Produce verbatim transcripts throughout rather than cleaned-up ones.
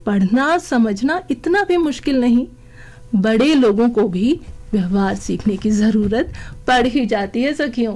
पढ़ना समझना इतना भी मुश्किल नहीं, बड़े लोगों को भी व्यवहार सीखने की जरूरत पड़ ही जाती है सखियों।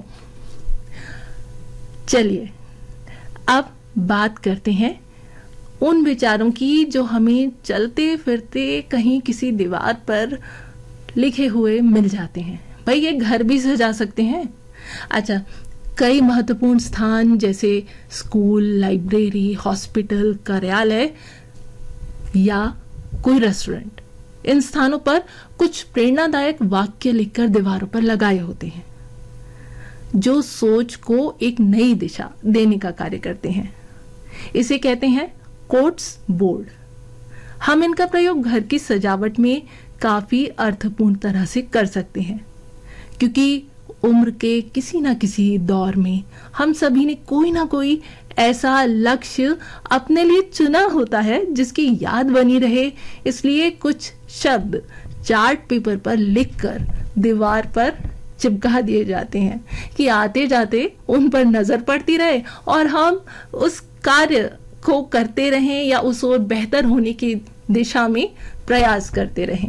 चलिए अब बात करते हैं उन विचारों की जो हमें चलते फिरते कहीं किसी दीवार पर लिखे हुए मिल जाते हैं। भाई ये घर भी सजा सकते हैं। अच्छा, कई महत्वपूर्ण स्थान जैसे स्कूल, लाइब्रेरी, हॉस्पिटल, कार्यालय या कोई रेस्टोरेंट, इन स्थानों पर कुछ प्रेरणादायक वाक्य लिखकर दीवारों पर लगाए होते हैं जो सोच को एक नई दिशा देने का कार्य करते हैं। इसे कहते हैं कोट्स बोर्ड। हम इनका प्रयोग घर की सजावट में काफी अर्थपूर्ण तरह से कर सकते हैं, क्योंकि उम्र के किसी ना किसी दौर में हम सभी ने कोई ना कोई ऐसा लक्ष्य अपने लिए चुना होता है जिसकी याद बनी रहे। इसलिए कुछ शब्द चार्ट पेपर पर लिखकर दीवार पर चिपका दिए जाते हैं कि आते जाते उन पर नजर पड़ती रहे और हम उस कार्य को करते रहें या उस ओर बेहतर होने की दिशा में प्रयास करते रहें।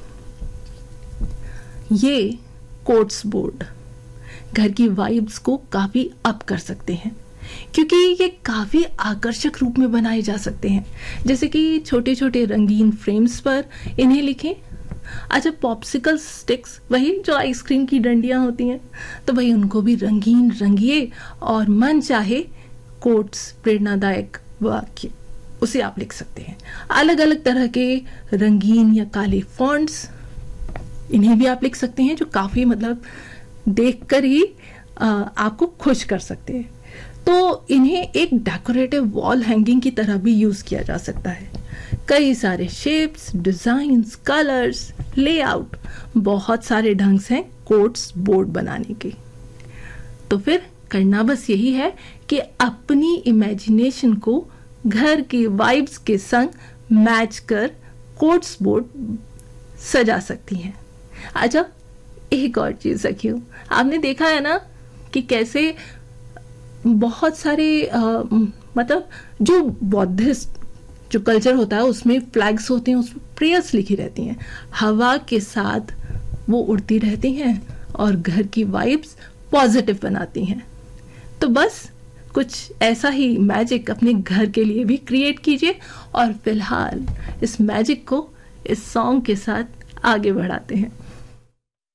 ये कोट्स बोर्ड घर की वाइब्स को काफी अप कर सकते हैं, क्योंकि ये काफी आकर्षक रूप में बनाए जा सकते हैं। जैसे कि छोटे छोटे रंगीन फ्रेम्स पर इन्हें लिखें। अच्छा, पॉप्सिकल स्टिक्स, वही जो आइसक्रीम की डंडियां होती हैं, तो वही उनको भी रंगीन रंगिए और मन चाहे कोट्स, प्रेरणादायक वाक्य, उसे आप लिख सकते हैं। अलग अलग तरह के रंगीन या काले फॉन्ट्स, इन्हें भी आप लिख सकते हैं, जो काफी मतलब देखकर ही आ, आपको खुश कर सकते हैं। तो इन्हें एक डेकोरेटिव वॉल हैंगिंग की तरह भी यूज किया जा सकता है। कई सारे शेप्स, डिजाइन्स, कलर्स, लेआउट, बहुत सारे ढंग से कोट्स बोर्ड बनाने के। तो फिर करना बस यही है कि अपनी इमेजिनेशन को घर की वाइब्स के संग मैच कर कोट्स बोर्ड सजा सकती हैं। अच्छा, एक और चीज सखियों, आपने देखा है ना कि कैसे बहुत सारे आ, मतलब जो बौद्धिस्ट जो कल्चर होता है उसमें फ्लैग्स होते हैं, उसमें प्रेयर्स लिखी रहती हैं, हवा के साथ वो उड़ती रहती हैं और घर की वाइब्स पॉजिटिव बनाती हैं। तो बस कुछ ऐसा ही मैजिक अपने घर के लिए भी क्रिएट कीजिए और फिलहाल इस मैजिक को इस सॉन्ग के साथ आगे बढ़ाते हैं।